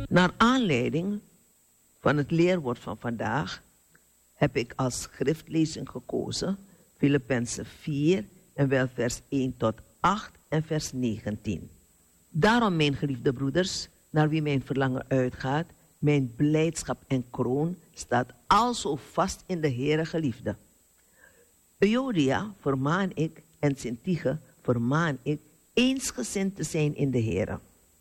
Naar aanleiding van het leerwoord van vandaag heb ik als schriftlezing gekozen Filippenzen 4 en wel vers 1 tot 8 en vers 19. Daarom, mijn geliefde broeders, naar wie mijn verlangen uitgaat, mijn blijdschap en kroon staat alzo vast in de Heere, geliefde. Euodia vermaan ik en Syntyche vermaan ik eensgezind te zijn in de Heere.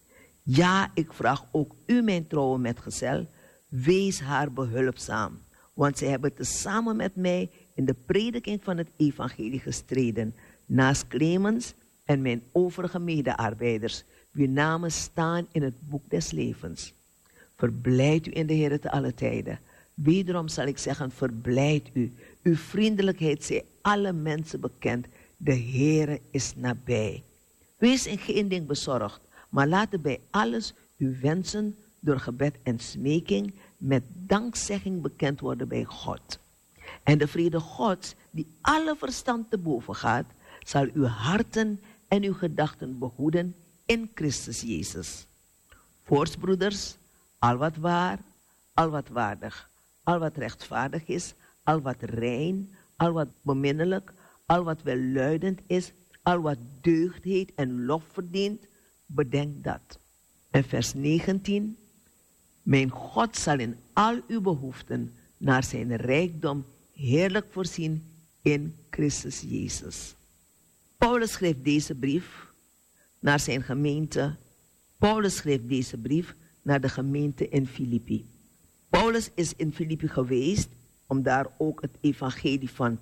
Ja, ik vraag ook u, mijn trouwe metgezel, wees haar behulpzaam, want zij hebben tezamen met mij in de prediking van het evangelie gestreden, naast Clemens en mijn overige medearbeiders, wie namen staan in het boek des levens. Verblijd u in de Heere te alle tijden. Wederom zal ik zeggen, verblijd u. Uw vriendelijkheid zij alle mensen bekend. De Heere is nabij. Wees in geen ding bezorgd, maar laten bij alles uw wensen door gebed en smeking met dankzegging bekend worden bij God. En de vrede Gods, die alle verstand te boven gaat, zal uw harten en uw gedachten behoeden in Christus Jezus. Voorts, broeders, al wat waar, al wat waardig, al wat rechtvaardig is, al wat rein, al wat beminnelijk, al wat welluidend is, al wat deugd heet en lof verdient, bedenk dat. En vers 19, mijn God zal in al uw behoeften naar zijn rijkdom heerlijk voorzien in Christus Jezus. Paulus schreef deze brief naar zijn gemeente. Paulus schreef deze brief naar de gemeente in Filippi. Paulus is in Filippi geweest om daar ook het evangelie van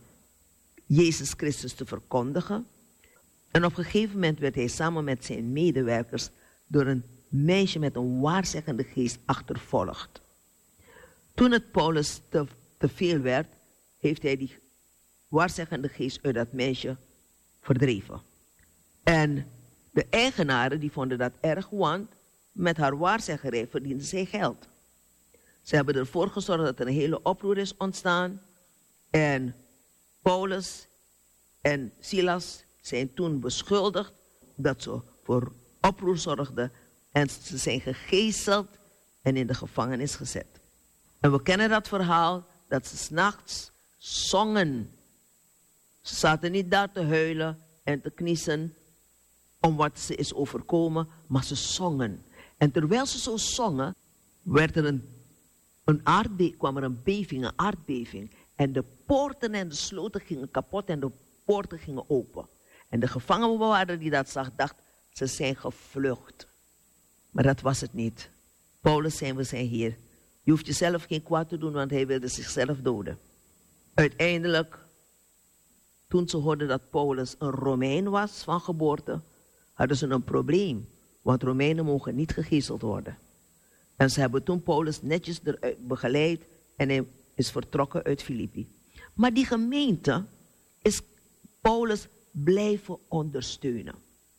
Jezus Christus te verkondigen. En op een gegeven moment werd hij samen met zijn medewerkers door een meisje met een waarzeggende geest achtervolgd. Toen het Paulus te veel werd, heeft hij die waarzeggende geest uit dat meisje verdreven. En de eigenaren die vonden dat erg, want met haar waarzeggerij verdiende zij geld. Ze hebben ervoor gezorgd dat er een hele oproer is ontstaan. En Paulus en Silas zijn toen beschuldigd dat ze voor oproer zorgden. En ze zijn gegezeld en in de gevangenis gezet. En we kennen dat verhaal dat ze 's nachts zongen. Ze zaten niet daar te huilen en te kniezen om wat ze is overkomen, maar ze zongen. En terwijl ze zo zongen, werd er kwam er een beving, een aardbeving. En de poorten en de sloten gingen kapot en de poorten gingen open. En de gevangenbewaarder die dat zag, dacht, ze zijn gevlucht. Maar dat was het niet. Paulus zei, we zijn hier. Je hoeft jezelf geen kwaad te doen, want hij wilde zichzelf doden. Uiteindelijk, toen ze hoorden dat Paulus een Romein was van geboorte, hadden ze een probleem. Want Romeinen mogen niet gegezeld worden. En ze hebben toen Paulus netjes eruit begeleid en hij is vertrokken uit Filippi. Maar die gemeente is Paulus blijven ondersteunen.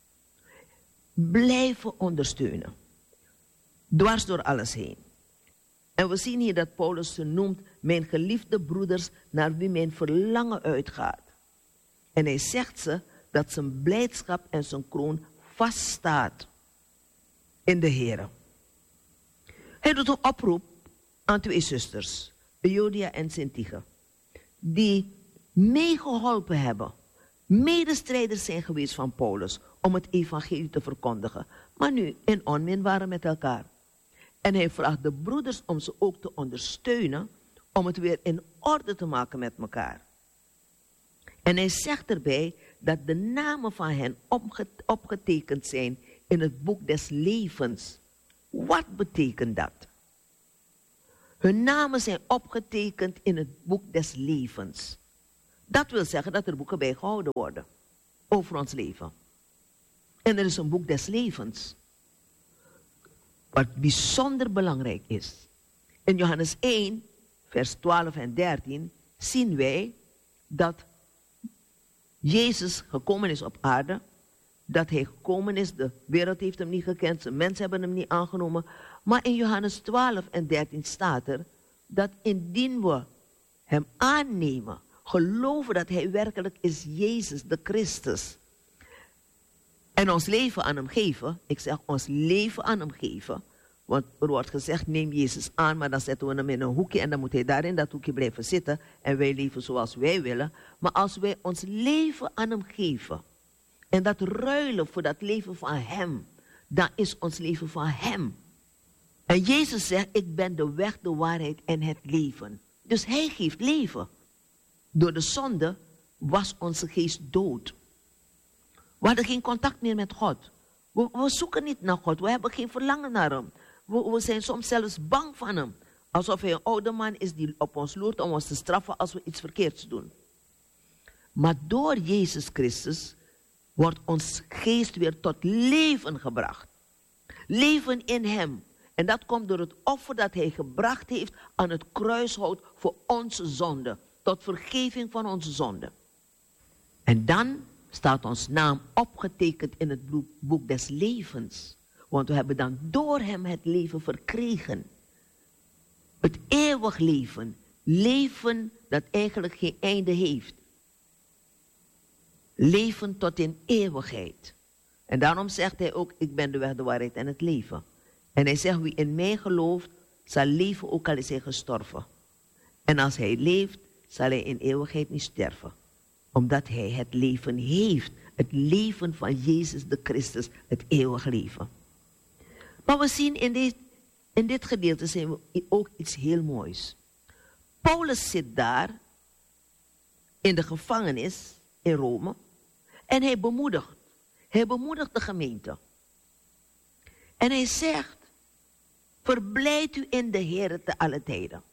Blijven ondersteunen. Dwars door alles heen. En we zien hier dat Paulus ze noemt, mijn geliefde broeders, naar wie mijn verlangen uitgaat. En hij zegt ze dat zijn blijdschap en zijn kroon vaststaat in de Heere. Hij doet een oproep aan 2 zusters, Euodia en Syntyche, die meegeholpen hebben, medestrijders zijn geweest van Paulus om het evangelie te verkondigen, maar nu in onmin waren met elkaar. En hij vraagt de broeders om ze ook te ondersteunen, om het weer in orde te maken met elkaar. En hij zegt erbij dat de namen van hen opgetekend zijn in het boek des levens. Wat betekent dat? Hun namen zijn opgetekend in het boek des levens. Dat wil zeggen dat er boeken bijgehouden worden over ons leven. En er is een boek des levens. Wat bijzonder belangrijk is. In Johannes 1, vers 12 en 13 zien wij dat Jezus gekomen is op aarde. Dat hij gekomen is, de wereld heeft hem niet gekend, de mensen hebben hem niet aangenomen. Maar in Johannes 12 en 13 staat er dat indien we hem aannemen, geloven dat hij werkelijk is Jezus, de Christus, en ons leven aan hem geven, ik zeg ons leven aan hem geven, Want er wordt gezegd, neem Jezus aan, maar dan zetten we hem in een hoekje en dan moet hij daar in dat hoekje blijven zitten en wij leven zoals wij willen. Maar als wij ons leven aan hem geven en dat ruilen voor dat leven van hem, dan is ons leven van hem. En Jezus zegt, ik ben de weg, de waarheid en het leven. Dus hij geeft leven. Door de zonde was onze geest dood. We hadden geen contact meer met God. We zoeken niet naar God. We hebben geen verlangen naar hem. We zijn soms zelfs bang van hem. Alsof hij een oude man is die op ons loert om ons te straffen als we iets verkeerds doen. Maar door Jezus Christus wordt ons geest weer tot leven gebracht. Leven in hem. En dat komt door het offer dat hij gebracht heeft aan het kruishout voor onze zonde. Tot vergeving van onze zonde. En dan staat ons naam opgetekend in het boek des levens. Want we hebben dan door hem het leven verkregen. Het eeuwig leven. Leven dat eigenlijk geen einde heeft. Leven tot in eeuwigheid. En daarom zegt hij ook, ik ben de weg, de waarheid en het leven. En hij zegt, wie in mij gelooft, zal leven ook al is hij gestorven. En als hij leeft, zal hij in eeuwigheid niet sterven. Omdat hij het leven heeft. Het leven van Jezus de Christus. Het eeuwig leven. Maar we zien in dit gedeelte zien we ook iets heel moois. Paulus zit daar in de gevangenis in Rome. En hij bemoedigt. Hij bemoedigt de gemeente. En hij zegt, verblijd u in de Heer te alle tijden.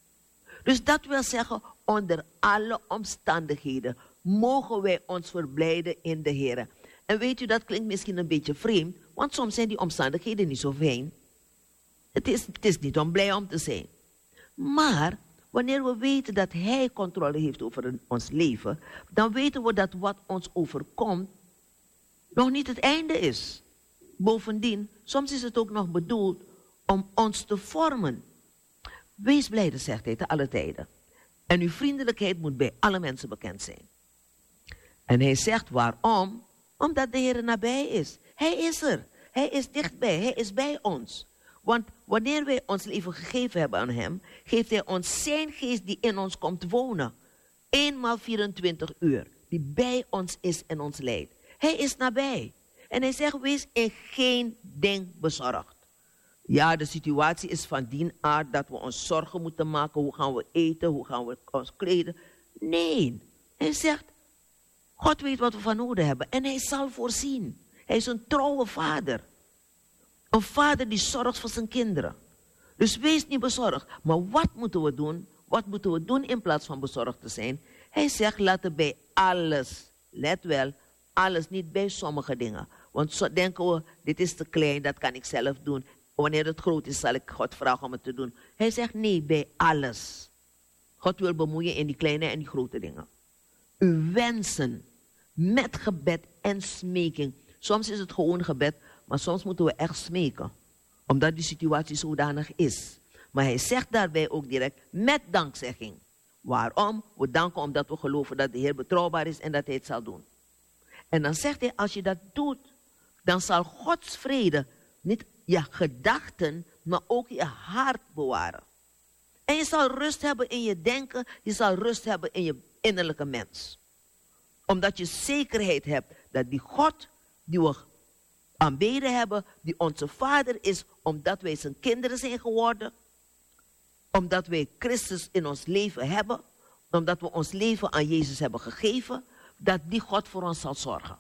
Dus dat wil zeggen, onder alle omstandigheden mogen wij ons verblijden in de Heer. En weet u, dat klinkt misschien een beetje vreemd, want soms zijn die omstandigheden niet zo fijn. Het is niet om blij om te zijn. Maar wanneer we weten dat hij controle heeft over ons leven, dan weten we dat wat ons overkomt nog niet het einde is. Bovendien, soms is het ook nog bedoeld om ons te vormen. Wees blijde, zegt hij, te alle tijden. En uw vriendelijkheid moet bij alle mensen bekend zijn. En hij zegt waarom? Omdat de Heer nabij is. Hij is er. Hij is dichtbij. Hij is bij ons. Want wanneer wij ons leven gegeven hebben aan hem, geeft hij ons zijn geest die in ons komt wonen. 1 x 24 uur. Die bij ons is en ons leidt. Hij is nabij. En hij zegt, wees in geen ding bezorgd. Ja, de situatie is van die aard dat we ons zorgen moeten maken. Hoe gaan we eten? Hoe gaan we ons kleden? Nee. Hij zegt, God weet wat we van nodig hebben. En hij zal voorzien. Hij is een trouwe vader. Een vader die zorgt voor zijn kinderen. Dus wees niet bezorgd. Maar wat moeten we doen? Wat moeten we doen in plaats van bezorgd te zijn? Hij zegt, laten bij alles. Let wel, alles, niet bij sommige dingen. Want zo denken we, dit is te klein, dat kan ik zelf doen. Wanneer het groot is, zal ik God vragen om het te doen. Hij zegt, nee, bij alles. God wil bemoeien in die kleine en die grote dingen. Uw wensen met gebed en smeking. Soms is het gewoon gebed, maar soms moeten we echt smeken. Omdat die situatie zodanig is. Maar hij zegt daarbij ook direct, met dankzegging. Waarom? We danken omdat we geloven dat de Heer betrouwbaar is en dat hij het zal doen. En dan zegt hij, als je dat doet, dan zal Gods vrede niet je gedachten, maar ook je hart bewaren. En je zal rust hebben in je denken, je zal rust hebben in je innerlijke mens. Omdat je zekerheid hebt dat die God die we aanbeden hebben, die onze Vader is, omdat wij zijn kinderen zijn geworden, omdat wij Christus in ons leven hebben, omdat we ons leven aan Jezus hebben gegeven, dat die God voor ons zal zorgen.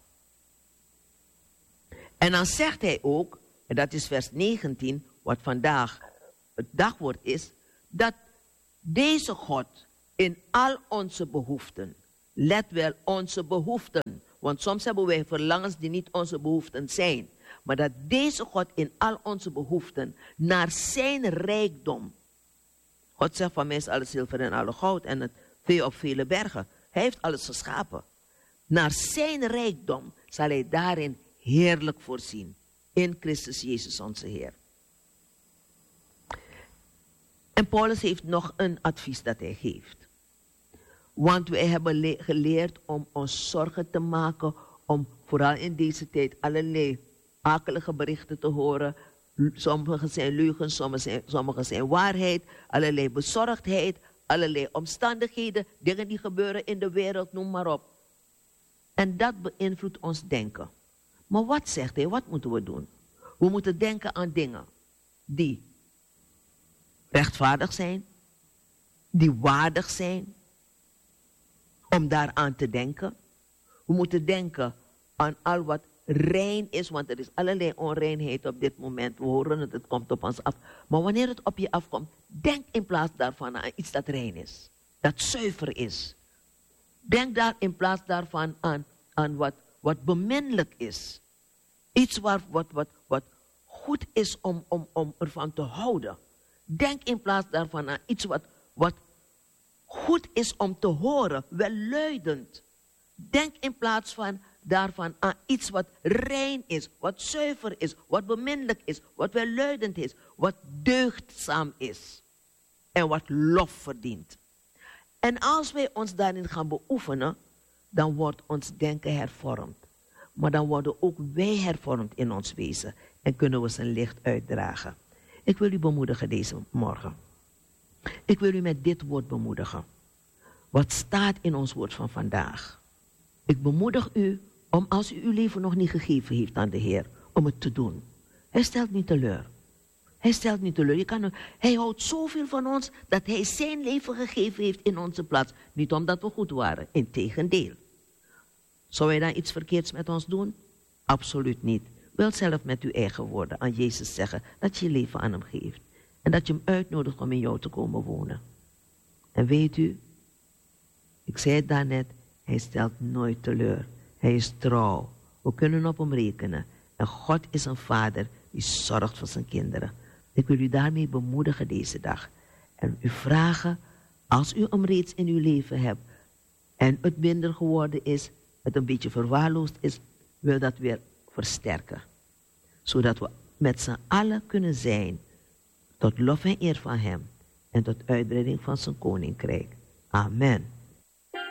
En dan zegt hij ook, en dat is vers 19, wat vandaag het dagwoord is, dat deze God in al onze behoeften, let wel, onze behoeften, want soms hebben wij verlangens die niet onze behoeften zijn, maar dat deze God in al onze behoeften naar zijn rijkdom, God zegt, van mij is alle zilver en alle goud en het vee op vele bergen. Hij heeft alles geschapen. Naar zijn rijkdom zal hij daarin heerlijk voorzien. In Christus Jezus onze Heer. En Paulus heeft nog een advies dat hij geeft. Want wij hebben geleerd om ons zorgen te maken, om vooral in deze tijd allerlei akelige berichten te horen, Sommige zijn leugens, sommige zijn waarheid, allerlei bezorgdheid, allerlei omstandigheden, dingen die gebeuren in de wereld, noem maar op. En dat beïnvloedt ons denken. Maar wat zegt hij? Wat moeten we doen? We moeten denken aan dingen die rechtvaardig zijn, die waardig zijn, om daaraan te denken. We moeten denken aan al wat rein is, want er is allerlei onreinheid op dit moment. We horen het, het komt op ons af. Maar wanneer het op je afkomt, denk in plaats daarvan aan iets dat rein is, dat zuiver is. Denk daar in plaats daarvan aan wat beminnelijk is. Iets wat goed is om ervan te houden. Denk in plaats daarvan aan iets wat goed is om te horen, welluidend. Denk in plaats daarvan aan iets wat rein is, wat zuiver is, wat beminnelijk is, wat welluidend is, wat deugdzaam is en wat lof verdient. En als wij ons daarin gaan beoefenen, dan wordt ons denken hervormd. Maar dan worden ook wij hervormd in ons wezen en kunnen we zijn licht uitdragen. Ik wil u bemoedigen deze morgen. Ik wil u met dit woord bemoedigen. Wat staat in ons woord van vandaag? Ik bemoedig u om, als u uw leven nog niet gegeven heeft aan de Heer, om het te doen. Hij stelt niet teleur. Hij stelt niet teleur. Hij houdt zoveel van ons dat hij zijn leven gegeven heeft in onze plaats. Niet omdat we goed waren, integendeel. Zou hij dan iets verkeerds met ons doen? Absoluut niet. Wil zelf met uw eigen woorden aan Jezus zeggen dat je je leven aan hem geeft. En dat je hem uitnodigt om in jou te komen wonen. En weet u, ik zei het daarnet, hij stelt nooit teleur. Hij is trouw. We kunnen op hem rekenen. En God is een vader die zorgt voor zijn kinderen. Ik wil u daarmee bemoedigen deze dag. En u vragen, als u hem reeds in uw leven hebt en het minder geworden is, het een beetje verwaarloosd is, wil dat weer versterken. Zodat we met z'n allen kunnen zijn tot lof en eer van hem en tot uitbreiding van zijn koninkrijk. Amen.